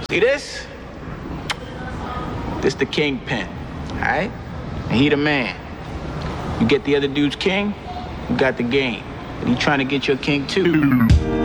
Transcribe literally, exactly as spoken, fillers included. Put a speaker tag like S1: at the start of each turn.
S1: See this? This the kingpin, all right? And he the man. You get the other dude's king, you got the game. But he trying to get your king too.